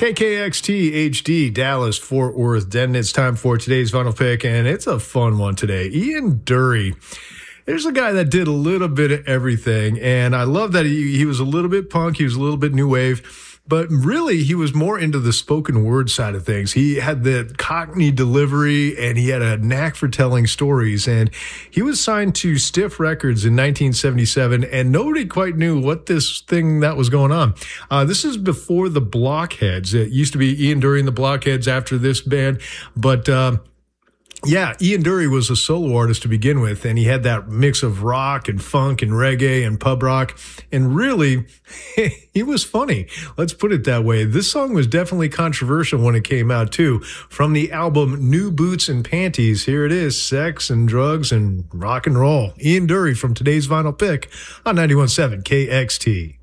KKXT HD, Dallas, Fort Worth, Denton. It's time for today's final pick, and it's a fun one today. Ian Dury. There's a guy that did a little bit of everything, and I love that he was a little bit punk, he was a little bit new wave, but really he was more into the spoken word side of things. He had the Cockney delivery, and he had a knack for telling stories, and he was signed to Stiff Records in 1977, and nobody quite knew what this thing that was going on. This is before the Blockheads. It used to be Ian Dury and the Blockheads after this band, but yeah, Ian Dury was a solo artist to begin with, and he had that mix of rock and funk and reggae and pub rock, and really, he was funny. Let's put it that way. This song was definitely controversial when it came out, too. From the album New Boots and Panties, here it is, Sex and Drugs and Rock and Roll. Ian Dury from today's Vinyl Pick on 91.7 KXT.